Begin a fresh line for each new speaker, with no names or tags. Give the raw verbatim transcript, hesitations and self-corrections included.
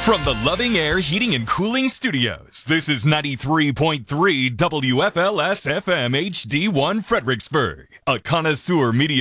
From the Loving Air Heating and Cooling Studios, this is ninety-three point three W F L S F M H D one Fredericksburg, a connoisseur media